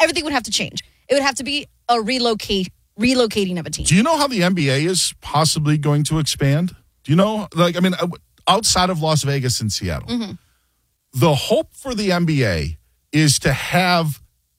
everything would have to change. It would have to be a relocating of a team. Do you know how the NBA is possibly going to expand? Do you know, outside of Las Vegas and Seattle, the hope for the NBA is to have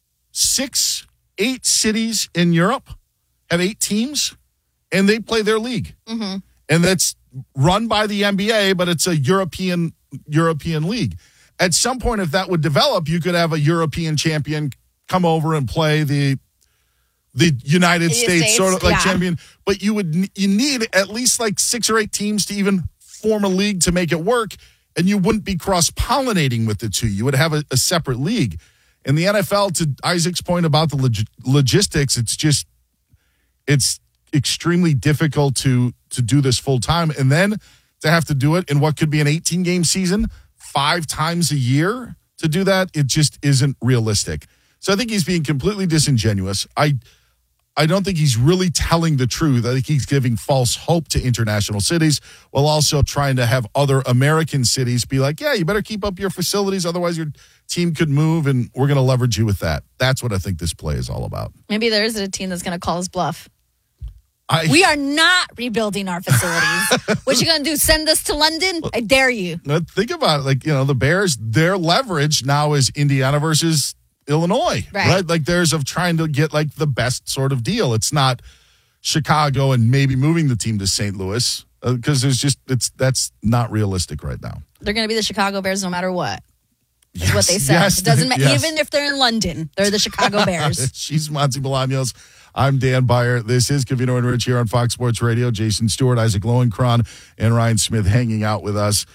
8 cities in Europe have 8 teams, and they play their league. And that's run by the NBA, but it's a European league. At some point, if that would develop, you could have a European champion come over and play the United States sort of like champion. But you need at least like 6 or 8 teams to even form a league to make it work, and you wouldn't be cross-pollinating with the two. You would have a separate league. In the NFL, to Isaac's point about the logistics, it's extremely difficult to do this full time, and then to have to do it in what could be an 18-game season 5 times a year. To do that, it just isn't realistic. So I think he's being completely disingenuous. I don't think he's really telling the truth. I think he's giving false hope to international cities while also trying to have other American cities be like, yeah, you better keep up your facilities, otherwise your team could move, and we're going to leverage you with that. That's what I think this play is all about. Maybe there is a team that's going to call his bluff. We are not rebuilding our facilities. What you going to do, send us to London? I dare you. Think about it. The Bears, their leverage now is Indiana versus Illinois, right? Like theirs of trying to get like the best sort of deal. It's not Chicago and maybe moving the team to St. Louis because that's not realistic right now. They're going to be the Chicago Bears no matter what. Is what they said. Yes, it doesn't matter. Even if they're in London, they're the Chicago Bears. She's Monty Bolaños. I'm Dan Byer. This is Covino and Rich here on Fox Sports Radio. Jason Stewart, Isaac Lowenkron, and Ryan Smith hanging out with us.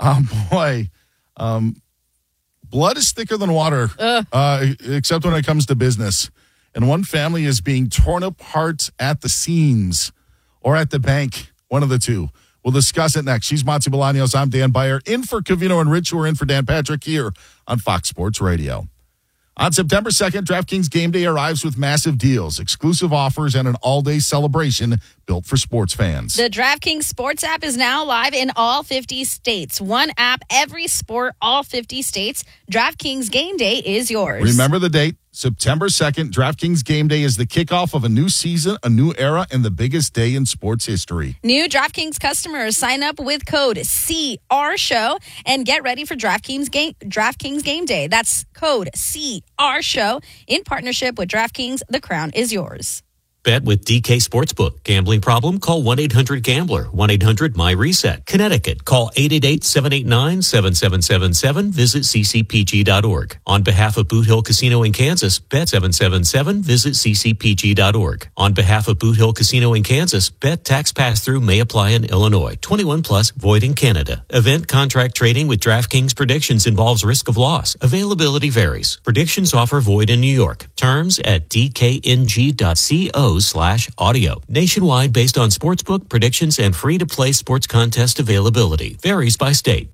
Blood is thicker than water, except when it comes to business. And one family is being torn apart at the seams or at the bank, one of the two. We'll discuss it next. She's Monty Bolaños. I'm Dan Byer. In for Covino and Rich, who are in for Dan Patrick here on Fox Sports Radio. On September 2nd, DraftKings Game Day arrives with massive deals, exclusive offers, and an all-day celebration built for sports fans. The DraftKings Sports app is now live in all 50 states. One app, every sport, all 50 states. DraftKings Game Day is yours. Remember the date, September 2nd. DraftKings Game Day is the kickoff of a new season, a new era, and the biggest day in sports history. New DraftKings customers sign up with code CRSHOW and get ready for DraftKings Game Day. That's code CRSHOW in partnership with DraftKings. The crown is yours. Bet with DK Sportsbook. Gambling problem? Call 1-800-GAMBLER. 1-800-MY-RESET. Connecticut. Call 888-789-7777. Visit ccpg.org. On behalf of Boot Hill Casino in Kansas, bet 777. Visit ccpg.org. On behalf of Boot Hill Casino in Kansas, bet tax pass-through may apply in Illinois. 21 plus, void in Canada. Event contract trading with DraftKings Predictions involves risk of loss. Availability varies. Predictions offer void in New York. Terms at dkng.co/audio. Nationwide based on sportsbook predictions and free-to-play sports contest availability. Varies by state.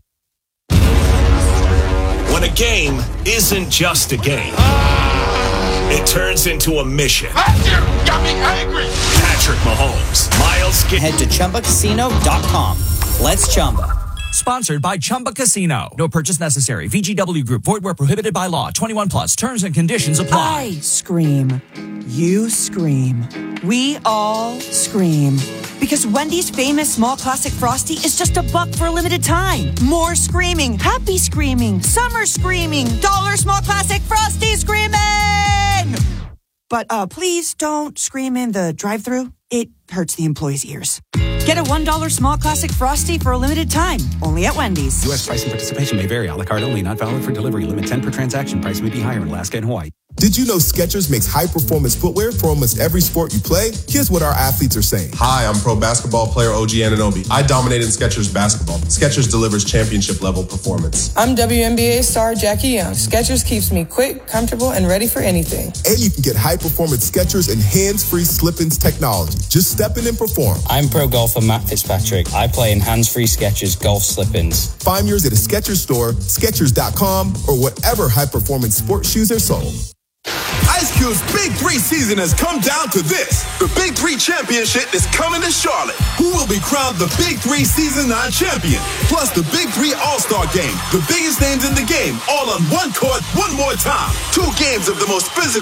When a game isn't just a game, it turns into a mission. You got me angry. Patrick Mahomes, Miles Garrett. Head to ChumbaCasino.com. Let's Chumba. Sponsored by Chumba Casino. No purchase necessary. VGW Group. Void where prohibited by law. 21 plus. Terms and conditions apply. I scream. You scream. We all scream. Because Wendy's famous small classic Frosty is just $1 for a limited time. More screaming. Happy screaming. Summer screaming. $1 small classic Frosty screaming! But please don't scream in the drive-thru. It hurts the employees' ears. Get a $1 small classic Frosty for a limited time. Only at Wendy's. U.S. price and participation may vary. A la carte only. Not valid for delivery. Limit 10 per transaction. Price may be higher in Alaska and Hawaii. Did you know Skechers makes high-performance footwear for almost every sport you play? Here's what our athletes are saying. Hi, I'm pro basketball player OG Anunoby. I dominate in Skechers basketball. Skechers delivers championship-level performance. I'm WNBA star Jackie Young. Skechers keeps me quick, comfortable, and ready for anything. And you can get high-performance Skechers and hands-free slip-ins technology. Just step in and perform. I'm pro golfer Matt Fitzpatrick. I play in hands-free Skechers golf slip-ins. Find yours at a Skechers store, Skechers.com, or whatever high-performance sports shoes are sold. Ice Cube's Big 3 season has come down to this. The Big 3 Championship is coming to Charlotte. Who will be crowned the Big 3 Season 9 champion? Plus the Big 3 All-Star Game. The biggest names in the game, all on one court, one more time. 2 games of the most physical